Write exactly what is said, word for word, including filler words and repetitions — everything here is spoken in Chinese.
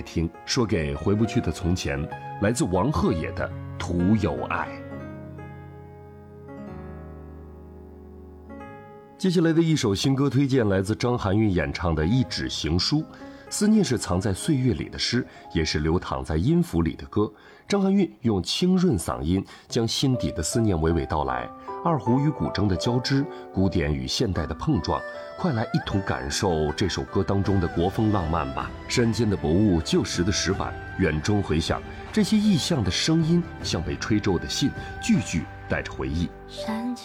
来听，说给回不去的从前，来自王鹤野的《徒有爱》。接下来的一首新歌推荐来自张含韵演唱的《一纸行书》。思念是藏在岁月里的诗，也是流淌在音符里的歌。张含韵用清润嗓音将心底的思念娓娓道来，二胡与古筝的交织，古典与现代的碰撞，快来一同感受这首歌当中的国风浪漫吧。山间的薄雾，旧时的石板，远中回响，这些意象的声音像被吹皱的信，句句带着回忆。 山